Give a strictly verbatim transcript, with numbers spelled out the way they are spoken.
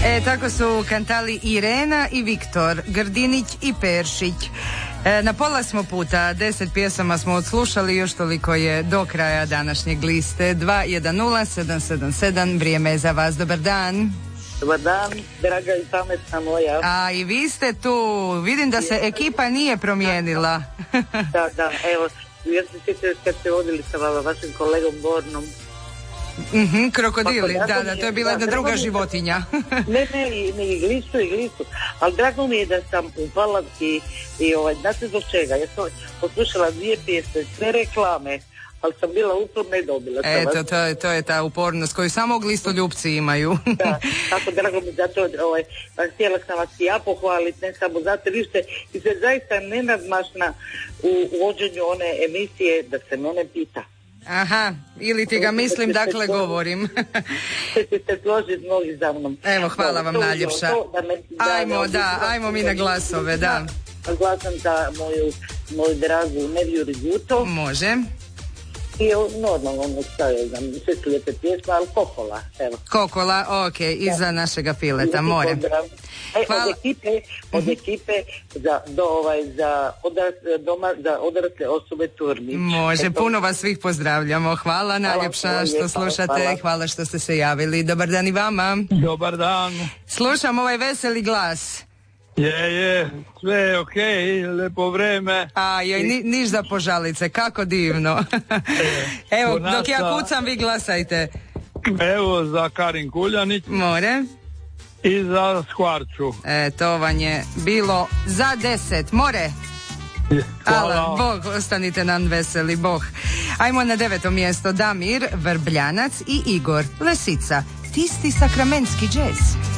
E, tako su kantali Irena i Viktor, Grdinić i Peršić. E, na pola smo puta, deset pjesama smo odslušali, još toliko je do kraja današnjeg liste. Dva jedan nula sedam sedam sedam, vrijeme je za vas. Dobar dan. Dobar dan, draga i pametna moja. A i vi ste tu, vidim da se ekipa nije promijenila. Da, da, evo, ja se sjećam kad ste vodili sa vama, vašim kolegom Bornom. Mm-hmm, krokodili, pa, da, da, to je bila jedna druga životinja. ne, ne, i, ne, i glisu, i glisu. Ali drago mi je da sam upala i, i ovaj, znate zbog čega? Ja sam poslušala dvije pjesme, sve reklame, ali sam bila uporna i dobila. Eto, to je, to je ta upornost koju samo glistoljupci imaju. Da, tako drago mi zato, ovaj, htjela sam vas i ja pohvaliti, ne samo zato, vi ste, vi ste zaista nenadmašna u vođenju one emisije da se mene pita. Aha, ili ti ga mislim, dakle govorim. Ćete se složiti mnogi za mnom. Evo, hvala vam najljepša. Ajmo, da, ajmo mi na glasove, da. Glasam za moju, moju dragu Neviju Riguto. Može. I normalno ono stavio znam, sve su lijepe pjesme, ali Kokola, evo. Kokola, ok, i za našega Pileta, more. E, od ekipe, od ekipe za, do, ovaj, za, odrasle, doma, za odrasle osobe Turnić. Može, eto. Puno vas svih pozdravljamo. Hvala najljepša hvala, što slušate, hvala. hvala što ste se javili. Dobar dan i vama. Dobar dan. Slušam ovaj veseli glas. Je, je, sve je okej, okay, lepo vreme. A, joj, ni, niš za požalice, kako divno. Evo, dok naša... ja kucam, vi glasajte. Evo, za Karin Kuljanić. More. I za Skvarču. E, to vam je bilo za deset. More. Hvala. Ala, Bog, ostanite nam veseli, Bog. Ajmo na deveto mjesto. Damir Vrbljanac i Igor Lesica. Tisti sakramentski džez.